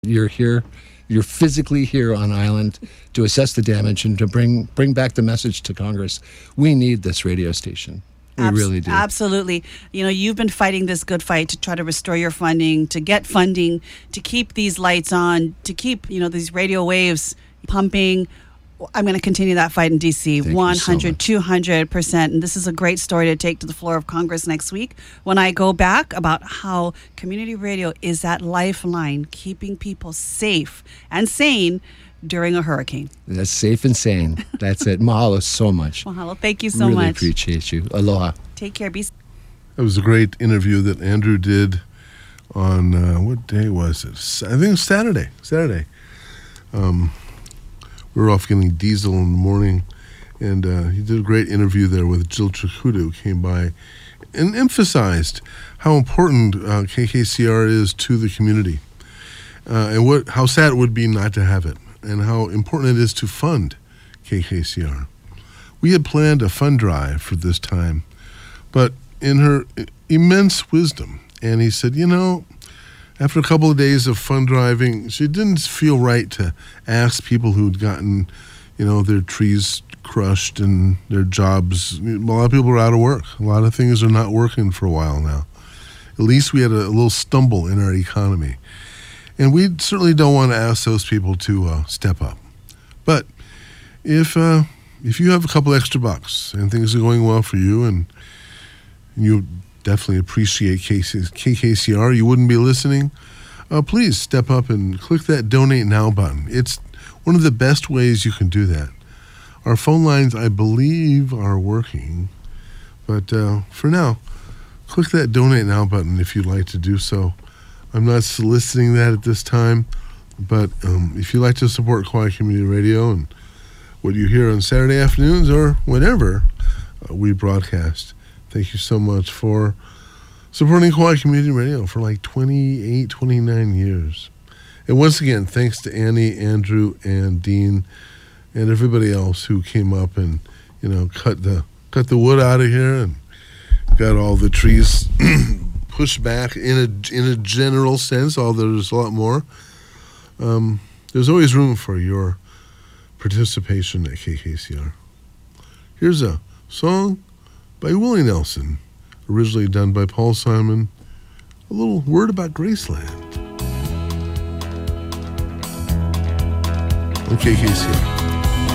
You're here. You're physically here on island to assess the damage and to bring back the message to Congress. We need this radio station. We really do. Absolutely. You know, you've been fighting this good fight to try to restore your funding, to get funding, to keep these lights on, to keep, these radio waves pumping. I'm going to continue that fight in D.C. 100, 200%. And this is a great story to take to the floor of Congress next week when I go back about how community radio is that lifeline, keeping people safe and sane during a hurricane. That's safe and sane. That's it. Mahalo so much. Mahalo. Thank you so really much. Really appreciate you. Aloha. Take care. Be safe. That was a great interview that Andrew did on, what day was it? I think it was Saturday. We were off getting diesel in the morning, and he did a great interview there with Jill Trikuda, who came by and emphasized how important KKCR is to the community, and how sad it would be not to have it, and how important it is to fund KKCR. We had planned a fund drive for this time, but in her immense wisdom, Annie said, after a couple of days of fund driving, she didn't feel right to ask people who'd gotten, their trees crushed and their jobs. A lot of people are out of work. A lot of things are not working for a while now. At least we had a little stumble in our economy. And we certainly don't want to ask those people to step up. But if you have a couple extra bucks and things are going well for you and you definitely appreciate KKCR, you wouldn't be listening, please step up and click that Donate Now button. It's one of the best ways you can do that. Our phone lines, I believe, are working, but for now, click that Donate Now button if you'd like to do so. I'm not soliciting that at this time, but if you'd like to support Kauai Community Radio and what you hear on Saturday afternoons or whenever we broadcast, thank you so much for supporting Kauai Community Radio for like 28, 29 years. And once again, thanks to Annie, Andrew, and Dean, and everybody else who came up and, cut the wood out of here and got all the trees pushed back in a general sense, although there's a lot more. There's always room for your participation at KKCR. Here's a song by Willie Nelson, originally done by Paul Simon. A little word about Graceland. On KKCR.